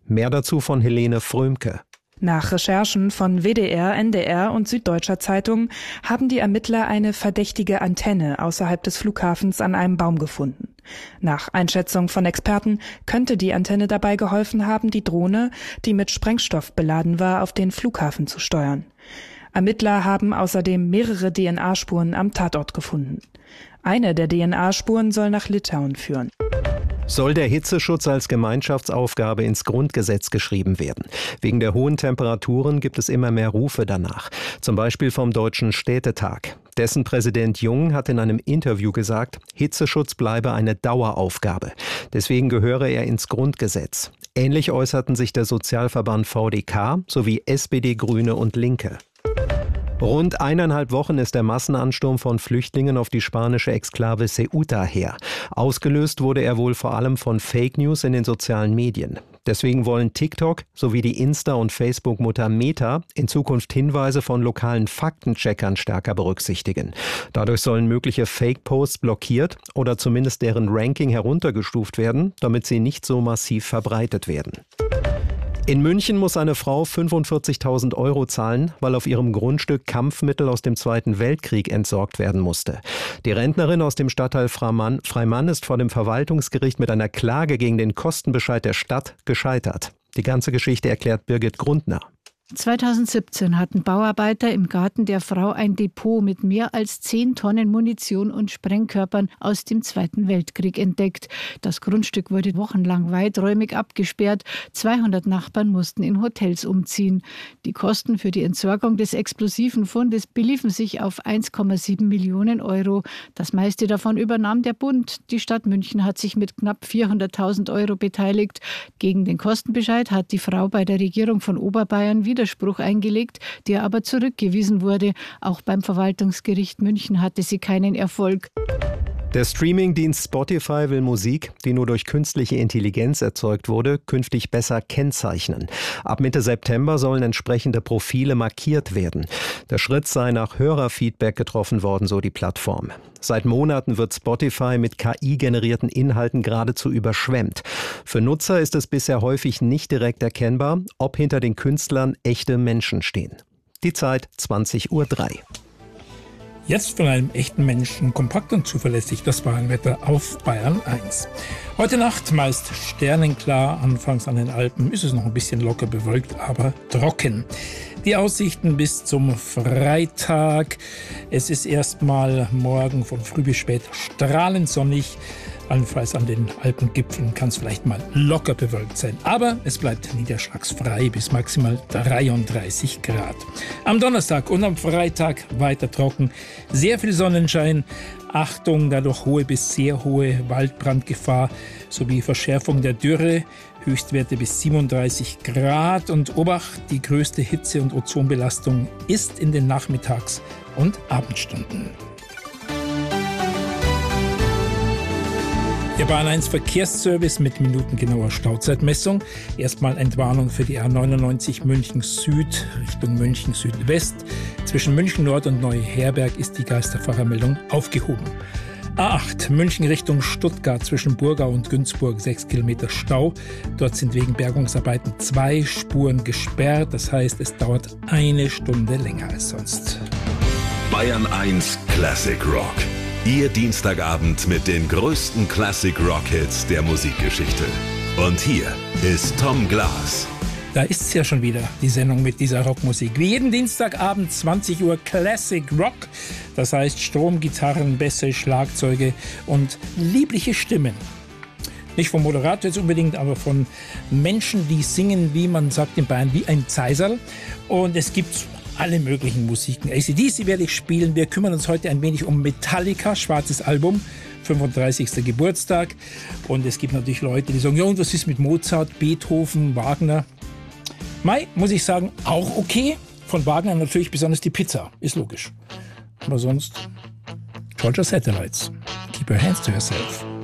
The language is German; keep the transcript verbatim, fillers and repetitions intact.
Mehr dazu von Helene Frömke. Nach Recherchen von W D R, N D R und Süddeutscher Zeitung haben die Ermittler eine verdächtige Antenne außerhalb des Flughafens an einem Baum gefunden. Nach Einschätzung von Experten könnte die Antenne dabei geholfen haben, die Drohne, die mit Sprengstoff beladen war, auf den Flughafen zu steuern. Ermittler haben außerdem mehrere D N A-Spuren am Tatort gefunden. Eine der D N A-Spuren soll nach Litauen führen. Soll der Hitzeschutz als Gemeinschaftsaufgabe ins Grundgesetz geschrieben werden? Wegen der hohen Temperaturen gibt es immer mehr Rufe danach. Zum Beispiel vom Deutschen Städtetag. Dessen Präsident Jung hat in einem Interview gesagt, Hitzeschutz bleibe eine Daueraufgabe. Deswegen gehöre er ins Grundgesetz. Ähnlich äußerten sich der Sozialverband V D K sowie S P D, Grüne und Linke. Rund eineinhalb Wochen ist der Massenansturm von Flüchtlingen auf die spanische Exklave Ceuta her. Ausgelöst wurde er wohl vor allem von Fake News in den sozialen Medien. Deswegen wollen TikTok sowie die Insta- und Facebook-Mutter Meta in Zukunft Hinweise von lokalen Faktencheckern stärker berücksichtigen. Dadurch sollen mögliche Fake-Posts blockiert oder zumindest deren Ranking heruntergestuft werden, damit sie nicht so massiv verbreitet werden. In München muss eine Frau fünfundvierzigtausend Euro zahlen, weil auf ihrem Grundstück Kampfmittel aus dem Zweiten Weltkrieg entsorgt werden musste. Die Rentnerin aus dem Stadtteil Freimann, Freimann ist vor dem Verwaltungsgericht mit einer Klage gegen den Kostenbescheid der Stadt gescheitert. Die ganze Geschichte erklärt Birgit Grundner. zweitausendsiebzehn hatten Bauarbeiter im Garten der Frau ein Depot mit mehr als zehn Tonnen Munition und Sprengkörpern aus dem Zweiten Weltkrieg entdeckt. Das Grundstück wurde wochenlang weiträumig abgesperrt. zweihundert Nachbarn mussten in Hotels umziehen. Die Kosten für die Entsorgung des explosiven Fundes beliefen sich auf eins Komma sieben Millionen Euro. Das meiste davon übernahm der Bund. Die Stadt München hat sich mit knapp vierhunderttausend Euro beteiligt. Gegen den Kostenbescheid hat die Frau bei der Regierung von Oberbayern wieder Widerspruch eingelegt, der aber zurückgewiesen wurde. Auch beim Verwaltungsgericht München hatte sie keinen Erfolg. Der Streamingdienst Spotify will Musik, die nur durch künstliche Intelligenz erzeugt wurde, künftig besser kennzeichnen. Ab Mitte September sollen entsprechende Profile markiert werden. Der Schritt sei nach Hörerfeedback getroffen worden, so die Plattform. Seit Monaten wird Spotify mit K I-generierten Inhalten geradezu überschwemmt. Für Nutzer ist es bisher häufig nicht direkt erkennbar, ob hinter den Künstlern echte Menschen stehen. Die Zeit zwanzig Uhr drei. Jetzt von einem echten Menschen, kompakt und zuverlässig, das Wetter auf Bayern eins. Heute Nacht meist sternenklar, anfangs an den Alpen ist es noch ein bisschen locker bewölkt, aber trocken. Die Aussichten bis zum Freitag. Es ist erstmal morgen von früh bis spät strahlend sonnig. Allenfalls an den Alpengipfeln kann es vielleicht mal locker bewölkt sein. Aber es bleibt niederschlagsfrei bis maximal dreiunddreißig Grad. Am Donnerstag und am Freitag weiter trocken. Sehr viel Sonnenschein. Achtung, dadurch hohe bis sehr hohe Waldbrandgefahr sowie Verschärfung der Dürre. Höchstwerte bis siebenunddreißig Grad. Und Obacht, die größte Hitze- und Ozonbelastung ist in den Nachmittags- und Abendstunden. Der Bahn eins Verkehrsservice mit minutengenauer Stauzeitmessung. Erstmal Entwarnung für die A neunundneunzig München Süd Richtung München Südwest. Zwischen München Nord und Neuherberg ist die Geisterfahrermeldung aufgehoben. A acht München Richtung Stuttgart zwischen Burgau und Günzburg sechs Kilometer Stau. Dort sind wegen Bergungsarbeiten zwei Spuren gesperrt. Das heißt, es dauert eine Stunde länger als sonst. Bayern eins Classic Rock. Ihr Dienstagabend mit den größten Classic-Rock-Hits der Musikgeschichte. Und hier ist Tom Glas. Da ist es ja schon wieder, die Sendung mit dieser Rockmusik. Wie jeden Dienstagabend zwanzig Uhr Classic Rock. Das heißt Strom, Gitarren, Bässe, Schlagzeuge und liebliche Stimmen. Nicht vom Moderator jetzt unbedingt, aber von Menschen, die singen, wie man sagt in Bayern, wie ein Zeiserl. Und es gibt alle möglichen Musiken. A C D C werde ich spielen. Wir kümmern uns heute ein wenig um Metallica, schwarzes Album, fünfunddreißigster Geburtstag. Und es gibt natürlich Leute, die sagen, ja, und was ist mit Mozart, Beethoven, Wagner? Mai, muss ich sagen, auch okay. Von Wagner natürlich besonders die Pizza, ist logisch. Aber sonst, Georgia Satellites, keep your hands to yourself.